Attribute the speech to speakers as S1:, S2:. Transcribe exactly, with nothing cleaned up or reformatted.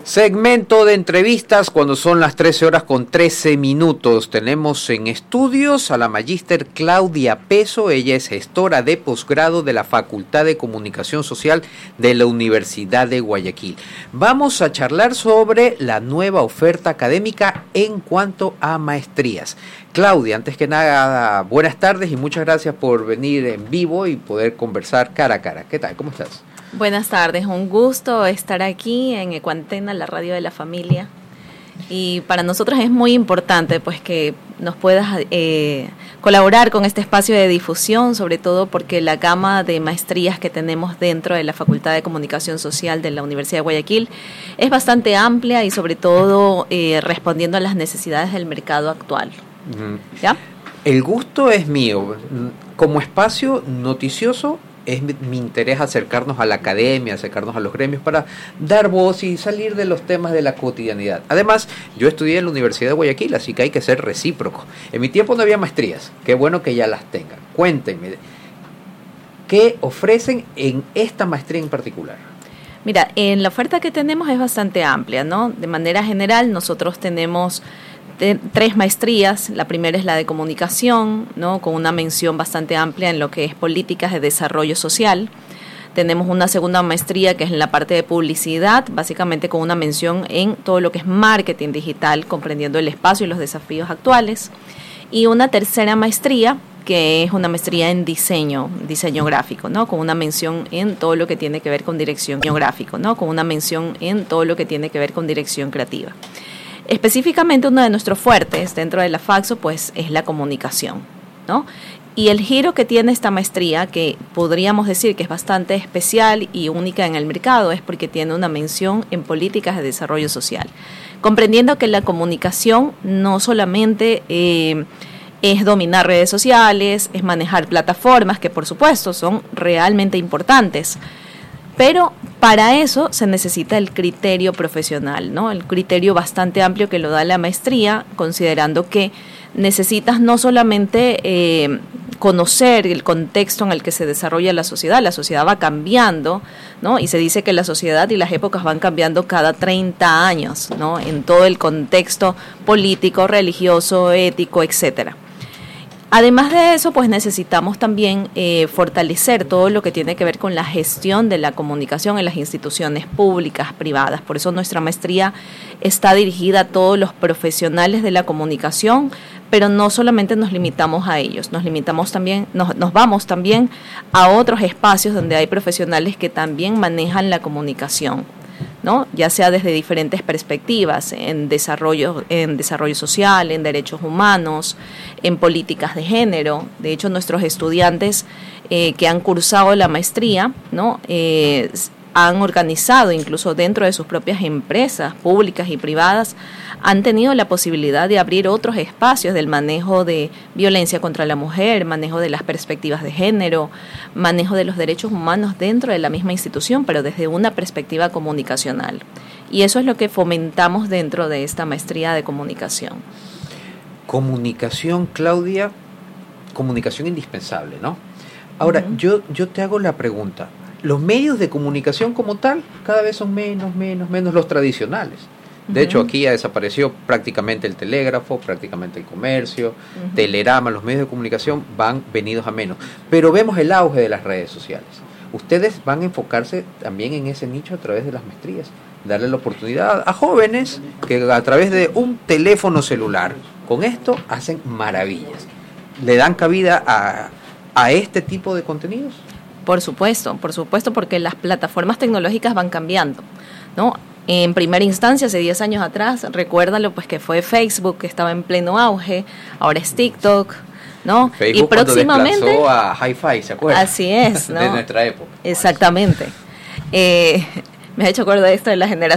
S1: Segmento de entrevistas cuando son las trece horas con trece minutos. Tenemos en estudios a la magíster Claudia Peso. Ella es gestora de posgrado de la Facultad de Comunicación Social de la Universidad de Guayaquil. Vamos a charlar sobre la nueva oferta académica en cuanto a maestrías. Claudia, antes que nada, buenas tardes y muchas gracias por venir en vivo y poder conversar cara a cara. ¿Qué tal? ¿Cómo estás?
S2: Buenas tardes, un gusto estar aquí en Ecuantena, la radio de la familia. Y para nosotros es muy importante pues que nos puedas eh, colaborar con este espacio de difusión, sobre todo porque la gama de maestrías que tenemos dentro de la Facultad de Comunicación Social de la Universidad de Guayaquil es bastante amplia y sobre todo eh, respondiendo a las necesidades del mercado actual. ¿Ya?
S1: El gusto es mío. Como espacio noticioso, es mi, mi interés acercarnos a la academia, acercarnos a los gremios para dar voz y salir de los temas de la cotidianidad. Además, yo estudié en la Universidad de Guayaquil, así que hay que ser recíproco. En mi tiempo no había maestrías, qué bueno que ya las tengan. Cuéntenme, ¿qué ofrecen en esta maestría en particular?
S2: Mira, en la oferta que tenemos es bastante amplia, ¿no? De manera general, nosotros tenemos de tres maestrías. La primera es la de comunicación, ¿no? Con una mención bastante amplia en lo que es políticas de desarrollo social. Tenemos una segunda maestría que es en la parte de publicidad, básicamente con una mención en todo lo que es marketing digital, comprendiendo el espacio y los desafíos actuales. Y una tercera maestría que es una maestría en diseño, diseño gráfico, ¿no? Con una mención en todo lo que tiene que ver con dirección gráfico, ¿no? Con una mención en todo lo que tiene que ver con dirección creativa. Específicamente uno de nuestros fuertes dentro de la FACSO pues es la comunicación, ¿no? Y el giro que tiene esta maestría, que podríamos decir que es bastante especial y única en el mercado, es porque tiene una mención en políticas de desarrollo social, comprendiendo que la comunicación no solamente eh, es dominar redes sociales, es manejar plataformas que por supuesto son realmente importantes, pero para eso se necesita el criterio profesional, ¿no? El criterio bastante amplio que lo da la maestría, considerando que necesitas no solamente eh, conocer el contexto en el que se desarrolla la sociedad, la sociedad va cambiando, ¿no? Y se dice que la sociedad y las épocas van cambiando cada treinta años, ¿no? En todo el contexto político, religioso, ético, etcétera. Además de eso, pues necesitamos también eh, fortalecer todo lo que tiene que ver con la gestión de la comunicación en las instituciones públicas, privadas. Por eso nuestra maestría está dirigida a todos los profesionales de la comunicación, pero no solamente nos limitamos a ellos, nos limitamos también, nos, nos vamos también a otros espacios donde hay profesionales que también manejan la comunicación, ¿no? Ya sea desde diferentes perspectivas, en desarrollo, en desarrollo social, en derechos humanos, en políticas de género. De hecho, nuestros estudiantes eh, que han cursado la maestría, ¿no? Eh, han organizado, incluso dentro de sus propias empresas públicas y privadas, han tenido la posibilidad de abrir otros espacios del manejo de violencia contra la mujer, manejo de las perspectivas de género, manejo de los derechos humanos dentro de la misma institución, pero desde una perspectiva comunicacional. Y eso es lo que fomentamos dentro de esta maestría de comunicación.
S1: Comunicación, Claudia, comunicación indispensable, ¿no? Ahora, uh-huh. yo, yo te hago la pregunta. Los medios de comunicación como tal cada vez son menos, menos, menos los tradicionales. De uh-huh. hecho, aquí ya desapareció prácticamente el telégrafo, prácticamente el comercio, uh-huh. Telerama, los medios de comunicación van venidos a menos. Pero vemos el auge de las redes sociales. Ustedes van a enfocarse también en ese nicho a través de las maestrías, darle la oportunidad a jóvenes que a través de un teléfono celular, con esto hacen maravillas. ¿Le dan cabida a, a este tipo de contenidos?
S2: Por supuesto, por supuesto, porque las plataformas tecnológicas van cambiando, ¿no? En primera instancia, hace diez años atrás, recuérdalo, pues que fue Facebook, que estaba en pleno auge, ahora es TikTok, ¿no?
S1: Facebook
S2: y próximamente
S1: cuando desplazó a Hi-Fi, ¿se acuerdan?
S2: Así es, ¿no?
S1: De nuestra época.
S2: Exactamente. Eh, me ha hecho acordar de esto de la generación